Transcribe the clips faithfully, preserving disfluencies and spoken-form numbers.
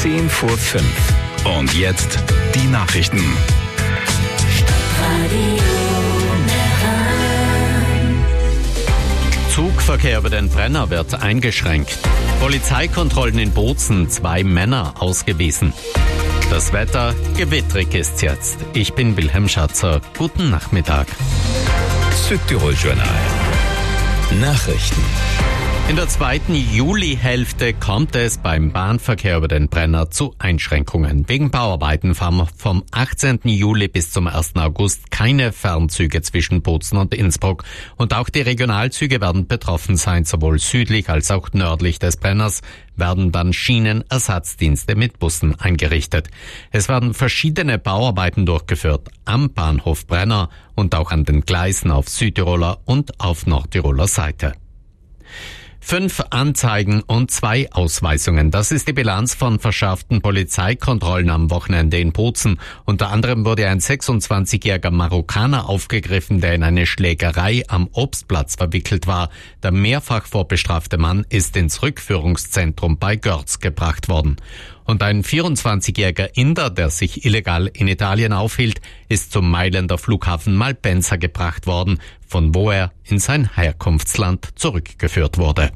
zehn vor fünf. Und jetzt die Nachrichten. Zugverkehr über den Brenner wird eingeschränkt. Polizeikontrollen in Bozen, zwei Männer ausgewiesen. Das Wetter, gewittrig ist jetzt. Ich bin Wilhelm Schatzer. Guten Nachmittag. Südtirol-Journal. Nachrichten. In der zweiten Julihälfte kommt es beim Bahnverkehr über den Brenner zu Einschränkungen. Wegen Bauarbeiten fahren vom achtzehnten Juli bis zum ersten August keine Fernzüge zwischen Bozen und Innsbruck. Und auch die Regionalzüge werden betroffen sein. Sowohl südlich als auch nördlich des Brenners werden dann Schienenersatzdienste mit Bussen eingerichtet. Es werden verschiedene Bauarbeiten durchgeführt am Bahnhof Brenner und auch an den Gleisen auf Südtiroler und auf Nordtiroler Seite. Fünf Anzeigen und zwei Ausweisungen. Das ist die Bilanz von verschärften Polizeikontrollen am Wochenende in Bozen. Unter anderem wurde ein sechsundzwanzigjähriger Marokkaner aufgegriffen, der in eine Schlägerei am Obstplatz verwickelt war. Der mehrfach vorbestrafte Mann ist ins Rückführungszentrum bei Görz gebracht worden. Und ein vierundzwanzigjähriger Inder, der sich illegal in Italien aufhielt, ist zum Mailänder Flughafen Malpensa gebracht worden, von wo er in sein Herkunftsland zurückgeführt wurde.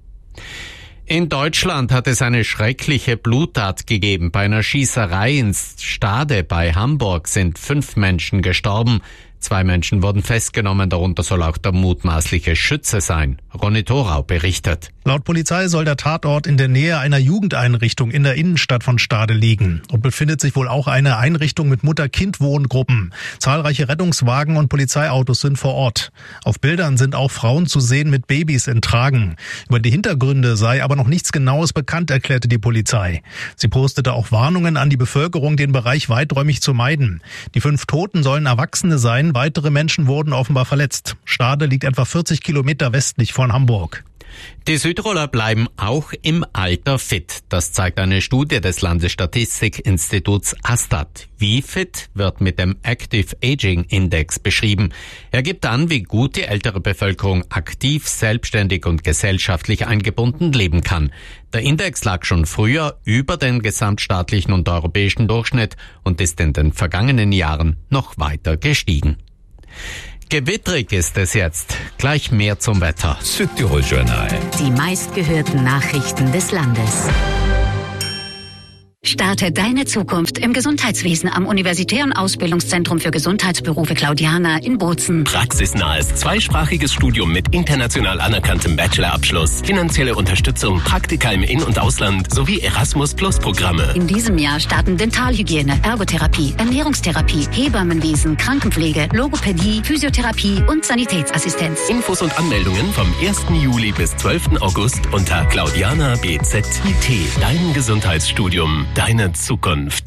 In Deutschland hat es eine schreckliche Bluttat gegeben. Bei einer Schießerei in Stade bei Hamburg sind fünf Menschen gestorben. Zwei Menschen wurden festgenommen, darunter soll auch der mutmaßliche Schütze sein. Ronny Thorau berichtet. Laut Polizei soll der Tatort in der Nähe einer Jugendeinrichtung in der Innenstadt von Stade liegen und befindet sich wohl auch eine Einrichtung mit Mutter-Kind-Wohngruppen. Zahlreiche Rettungswagen und Polizeiautos sind vor Ort. Auf Bildern sind auch Frauen zu sehen mit Babys in Tragen. Über die Hintergründe sei aber noch nichts Genaues bekannt, erklärte die Polizei. Sie postete auch Warnungen an die Bevölkerung, den Bereich weiträumig zu meiden. Die fünf Toten sollen Erwachsene sein, weitere Menschen wurden offenbar verletzt. Stade liegt etwa vierzig Kilometer westlich von Hamburg. Die Südtiroler bleiben auch im Alter fit. Das zeigt eine Studie des Landesstatistikinstituts Astat. Wie fit wird mit dem Active Aging Index beschrieben. Er gibt an, wie gut die ältere Bevölkerung aktiv, selbstständig und gesellschaftlich eingebunden leben kann. Der Index lag schon früher über den gesamtstaatlichen und europäischen Durchschnitt und ist in den vergangenen Jahren noch weiter gestiegen. Gewittrig ist es jetzt. Gleich mehr zum Wetter. Südtirol-Journal. Die meistgehörten Nachrichten des Landes. Starte deine Zukunft im Gesundheitswesen am Universitären Ausbildungszentrum für Gesundheitsberufe Claudiana in Bozen. Praxisnahes, zweisprachiges Studium mit international anerkanntem Bachelorabschluss, finanzielle Unterstützung, Praktika im In- und Ausland sowie Erasmus-Plus-Programme. In diesem Jahr starten Dentalhygiene, Ergotherapie, Ernährungstherapie, Hebammenwesen, Krankenpflege, Logopädie, Physiotherapie und Sanitätsassistenz. Infos und Anmeldungen vom ersten Juli bis zwölften August unter Claudiana B Z I T. Dein Gesundheitsstudium. Deine Zukunft.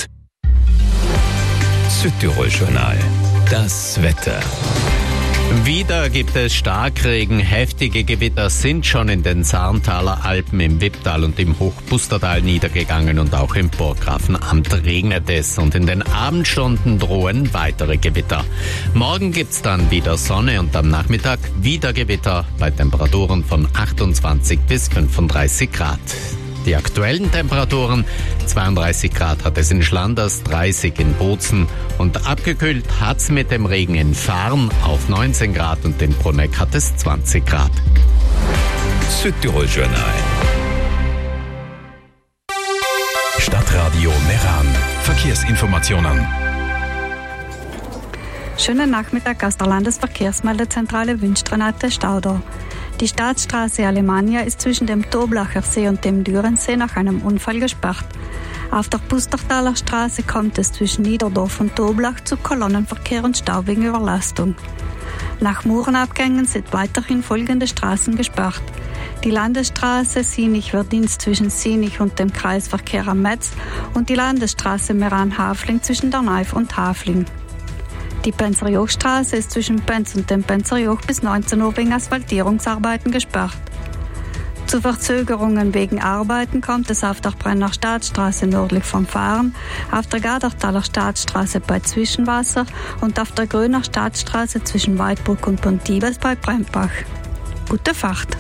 Südtirol-Journal. Das Wetter. Wieder gibt es Starkregen. Heftige Gewitter sind schon in den Sarntaler Alpen, im Wipptal und im Hochpustertal niedergegangen und auch im Burggrafenamt regnet es. Und in den Abendstunden drohen weitere Gewitter. Morgen gibt's dann wieder Sonne und am Nachmittag wieder Gewitter bei Temperaturen von achtundzwanzig bis fünfunddreißig Grad. Die aktuellen Temperaturen, zweiunddreißig Grad hat es in Schlanders, dreißig in Bozen und abgekühlt hat's mit dem Regen in Farn auf neunzehn Grad und in Bruneck hat es zwanzig Grad. Südtirol-Journal. Stadtradio Meran. Verkehrsinformationen. Schönen Nachmittag aus der Landesverkehrsmeldezentrale wünscht Renate Stauder. Die Staatsstraße Alemannia ist zwischen dem Toblacher See und dem Dürensee nach einem Unfall gesperrt. Auf der Pustertaler Straße kommt es zwischen Niederdorf und Toblach zu Kolonnenverkehr und Stau wegen Überlastung. Nach Murenabgängen sind weiterhin folgende Straßen gesperrt. Die Landesstraße Sinich-Verdienst zwischen Sinich und dem Kreisverkehr am Metz und die Landesstraße Meran-Hafling zwischen der Neif und Hafling. Die Penzerjochstraße ist zwischen Penz und dem Penzerjoch bis neunzehn Uhr wegen Asphaltierungsarbeiten gesperrt. Zu Verzögerungen wegen Arbeiten kommt es auf der Brenner Staatsstraße nördlich vom Fahren, auf der Gadertaler Staatsstraße bei Zwischenwasser und auf der Gröner Staatsstraße zwischen Weidburg und Pontibes bei Brembach. Gute Fahrt!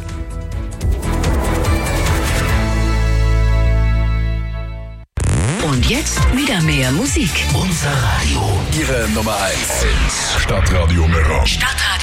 Und jetzt wieder mehr Musik. Unser Radio. Ihre Nummer eins. Stadtradio Meran. Stadtradio